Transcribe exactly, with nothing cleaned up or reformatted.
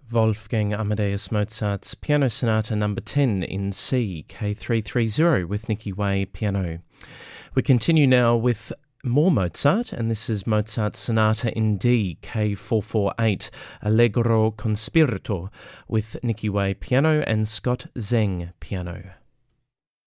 Wolfgang Amadeus Mozart's Piano Sonata number ten in C, K three thirty with Nicky Way piano. We continue now with more Mozart, and this is Mozart's Sonata in D, K four forty-eight, Allegro con spirito, with Nicky Way piano and Scott Zeng piano.